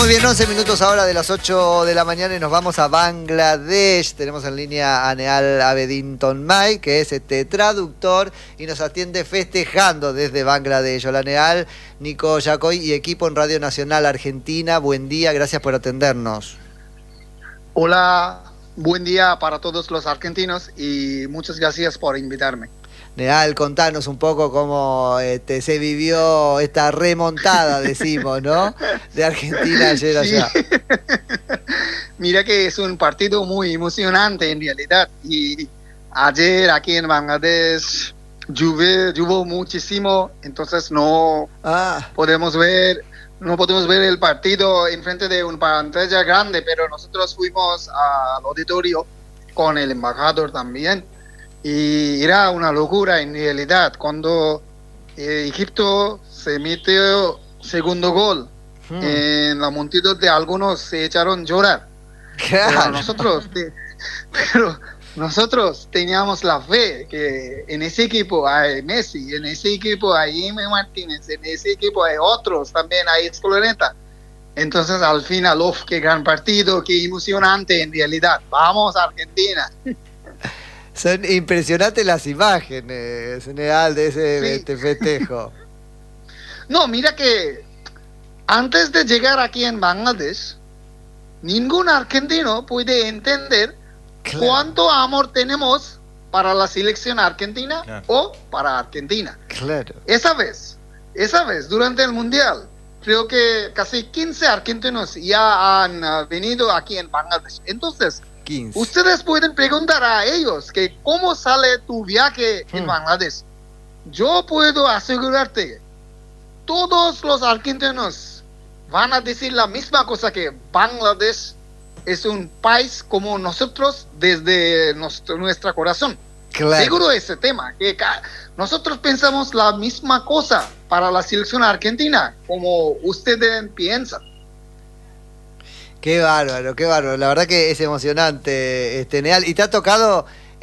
Muy bien, 11 minutos ahora de las 8 de la mañana y nos vamos a Bangladesh. Tenemos en línea a Nehal Abedin Tonmay, que es traductor y nos atiende festejando desde Bangladesh. Hola Nehal, Nico Yacoy y equipo en Radio Nacional Argentina. Buen día, gracias por atendernos. Hola, buen día para todos los argentinos y muchas gracias por invitarme. Nehal, contanos un poco cómo se vivió esta remontada, decimos, ¿no? De Argentina ayer allá. Sí. Mira que es un partido muy emocionante en realidad. Y ayer aquí en Bangladesh llovió muchísimo, entonces no podemos ver el partido enfrente de una pantalla grande, pero nosotros fuimos al auditorio con el embajador también. Y era una locura en realidad cuando Egipto se metió segundo gol. En la multitud de algunos se echaron a llorar. Pero nosotros teníamos la fe que en ese equipo hay Messi, en ese equipo hay Ime Martínez, en ese equipo hay otros, también hay Escoloreta. Entonces al final, qué gran partido, qué emocionante en realidad. Vamos Argentina. Son impresionantes las imágenes, Nehal, de ese festejo. No, mira que antes de llegar aquí en Bangladesh, ningún argentino puede entender cuánto amor tenemos para la selección argentina o para Argentina. Claro. Esa vez, durante el Mundial, creo que casi 15 argentinos ya han venido aquí en Bangladesh. Entonces, 15. Ustedes pueden preguntar a ellos que cómo sale tu viaje en Bangladesh. Yo puedo asegurarte, todos los argentinos van a decir la misma cosa, que Bangladesh es un país como nosotros desde nuestro corazón. Claro. Seguro ese tema, que nosotros pensamos la misma cosa para la selección argentina, como ustedes piensan. Qué bárbaro, qué bárbaro. La verdad que es emocionante, Nehal. ¿Y te ha tocado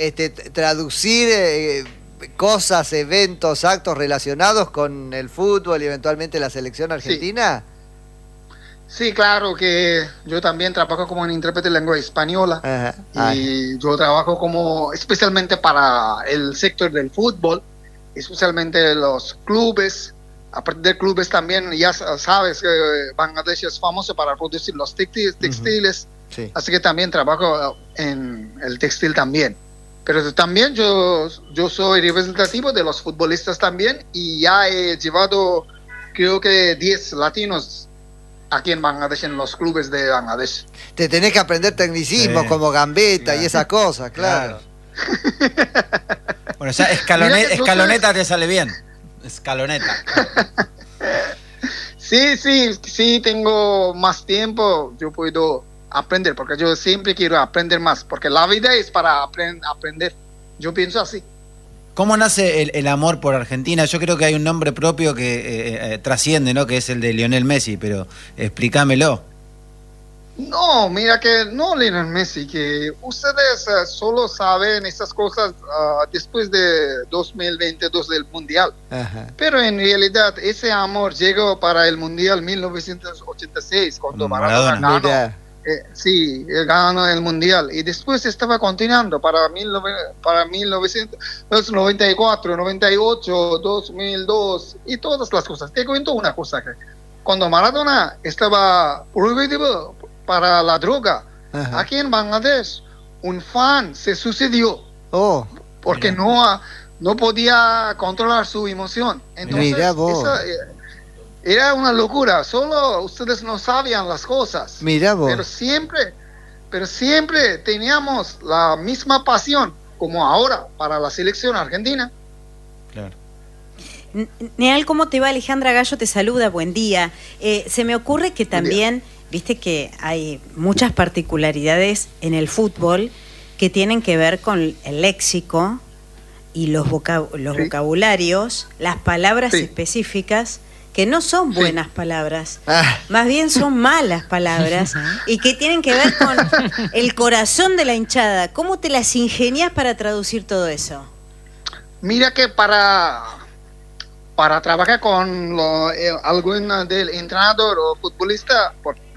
traducir cosas, eventos, actos relacionados con el fútbol y eventualmente la selección argentina? Sí, claro, que yo también trabajo como intérprete de lengua española. Y yo trabajo especialmente para el sector del fútbol, especialmente los clubes. Aparte de clubes también, ya sabes que Bangladesh es famoso para producir los textiles. Sí. Así que también trabajo en el textil también. Pero también yo soy representativo de los futbolistas también, y ya he llevado creo que 10 latinos aquí en Bangladesh, en los clubes de Bangladesh. Te tenés que aprender tecnicismos como gambeta y esas cosas, claro. Bueno, ya escaloneta te sale bien. Escaloneta. Sí, tengo más tiempo, yo puedo aprender, porque yo siempre quiero aprender más, porque la vida es para aprender. Yo pienso así. ¿Cómo nace el amor por Argentina? Yo creo que hay un nombre propio que trasciende, ¿no? Que es el de Lionel Messi, pero explícamelo. No, mira que no, Lionel Messi, que ustedes solo saben esas cosas después de 2022 del Mundial. Pero en realidad ese amor llegó para el Mundial 1986, cuando Maradona ganó. Sí, ganó el Mundial, y después estaba continuando para 1994, 98, 2002 y todas las cosas. Te cuento una cosa, que cuando Maradona estaba prohibido para la droga, aquí en Bangladesh, un fan se suicidó porque no podía controlar su emoción. Entonces, era una locura. Solo ustedes no sabían las cosas. Mirá vos. Pero siempre teníamos la misma pasión como ahora para la selección argentina. Claro. Nehal, ¿cómo te va? Alejandra Gallo te saluda, buen día. Se me ocurre que también, viste que hay muchas particularidades en el fútbol que tienen que ver con el léxico y los vocabularios, las palabras específicas, que no son buenas palabras, más bien son malas palabras, y que tienen que ver con el corazón de la hinchada. ¿Cómo te las ingenias para traducir todo eso? Mira que para trabajar con algún del entrenador o futbolista,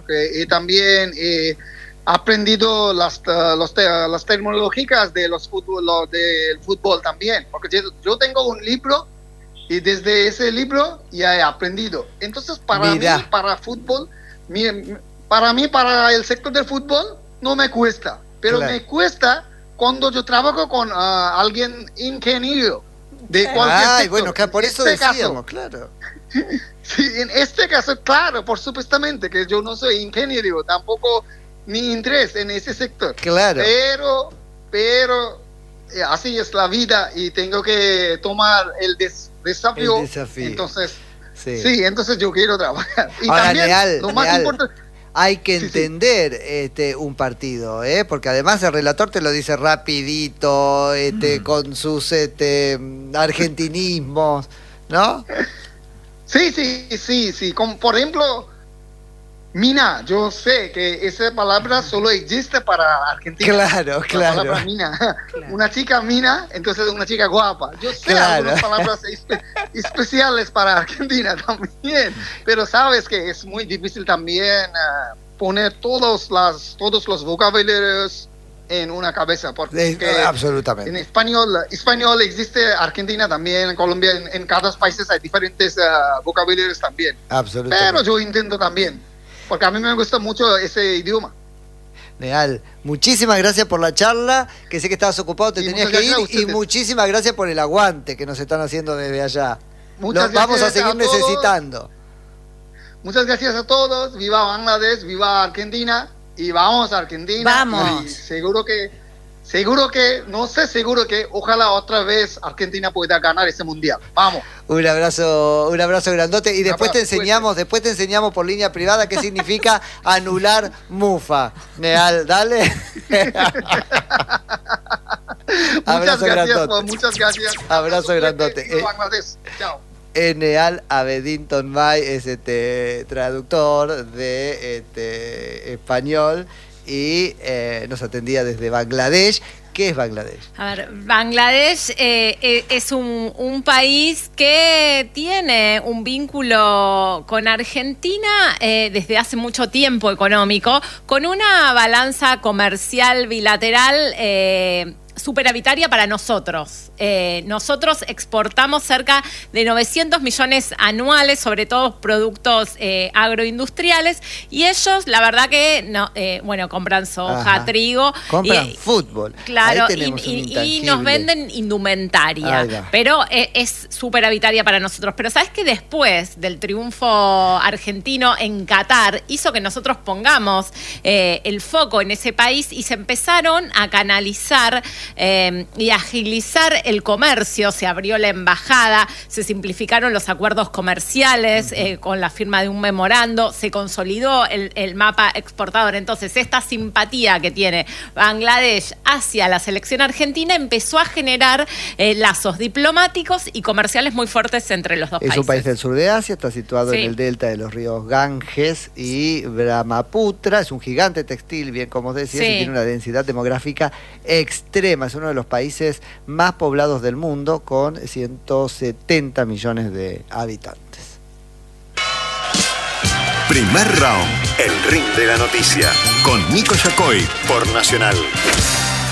porque también he aprendido las terminologías de del fútbol también, porque yo tengo un libro y desde ese libro ya he aprendido. Entonces, para mí, para fútbol, para el sector del fútbol, no me cuesta, pero me cuesta cuando yo trabajo con alguien ingeniero de cualquier sector. Bueno, por eso decíamos, claro. Sí, en este caso, claro, por supuestamente que yo no soy ingeniero, tampoco ni interés en ese sector. Claro. Pero así es la vida y tengo que tomar el desafío. Entonces, sí, entonces yo quiero trabajar. Y ahora, también, lo más importante, hay que entender un partido, porque además el relator te lo dice rapidito, con sus argentinismos, ¿no? Sí. Como por ejemplo, mina, yo sé que esa palabra solo existe para Argentina. Claro. La palabra mina. Una chica mina, entonces una chica guapa. Yo sé algunas palabras especiales para Argentina también, pero sabes que es muy difícil también poner todos los vocabularios en una cabeza, porque absolutamente. En español existe, Argentina también, en Colombia, en cada país hay diferentes vocabularios también. Absolutamente. Pero yo intento también, porque a mí me gusta mucho ese idioma. Neal, muchísimas gracias por la charla, que sé que estabas ocupado, te tenías que ir, y muchísimas gracias por el aguante que nos están haciendo desde allá. Los vamos a seguir necesitando. Muchas gracias a todos, viva Bangladesh, viva Argentina, y vamos a Argentina. Vamos. Y seguro que ojalá otra vez Argentina pueda ganar ese mundial. Vamos. Un abrazo grandote, y después te enseñamos por línea privada qué significa anular mufa. Neal, dale. Muchas gracias. Abrazo grandote. Chao. Neal Abedinton May es traductor de español y nos atendía desde Bangladesh. ¿Qué es Bangladesh? A ver, Bangladesh es un país que tiene un vínculo con Argentina desde hace mucho tiempo económico, con una balanza comercial bilateral superavitaria para nosotros. Nosotros exportamos cerca de 900 millones anuales, sobre todo productos agroindustriales, y ellos, la verdad que compran soja, trigo. Compran fútbol. Claro, y nos venden indumentaria, pero es superavitaria para nosotros. Pero ¿sabes que después del triunfo argentino en Qatar hizo que nosotros pongamos el foco en ese país y se empezaron a canalizar y agilizar el comercio? Se abrió la embajada, se simplificaron los acuerdos comerciales con la firma de un memorando, se consolidó el mapa exportador. Entonces, esta simpatía que tiene Bangladesh hacia la selección argentina empezó a generar lazos diplomáticos y comerciales muy fuertes entre los dos países. Es un país del sur de Asia, está situado en el delta de los ríos Ganges y Brahmaputra, es un gigante textil, bien como decías, y tiene una densidad demográfica extrema. Es uno de los países más poblados del mundo, con 170 millones de habitantes. Primer round, el ring de la noticia, con Nico Yacoy por Nacional.